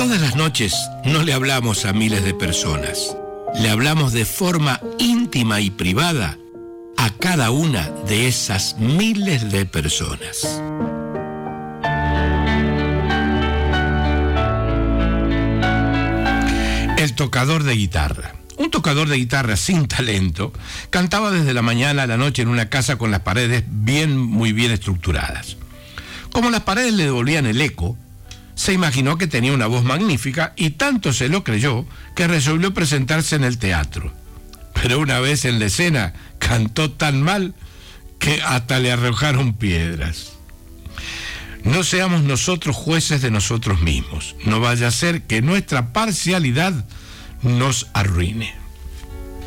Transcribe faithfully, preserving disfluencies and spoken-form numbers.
Todas las noches no le hablamos a miles de personas. Le hablamos de forma íntima y privada a cada una de esas miles de personas. El tocador de guitarra. Un tocador de guitarra sin talento cantaba desde la mañana a la noche en una casa con las paredes bien, muy bien estructuradas. Como las paredes le devolvían el eco, se imaginó que tenía una voz magnífica y tanto se lo creyó que resolvió presentarse en el teatro. Pero una vez en la escena cantó tan mal que hasta le arrojaron piedras. No seamos nosotros jueces de nosotros mismos. No vaya a ser que nuestra parcialidad nos arruine.